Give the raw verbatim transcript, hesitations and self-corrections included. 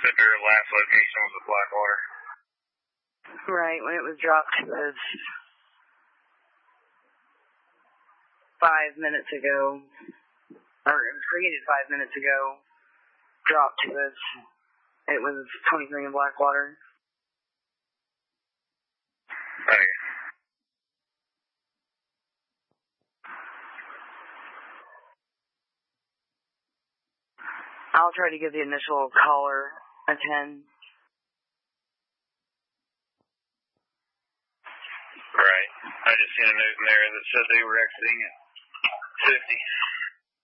Said their last location was the Blackwater. Right, when it was dropped to us five minutes ago, or it was created five minutes ago, dropped to us. It was twenty-three in Blackwater. Okay. I'll try to give the initial caller a ten. Right. I just seen a note in there that said they were exiting at fifty.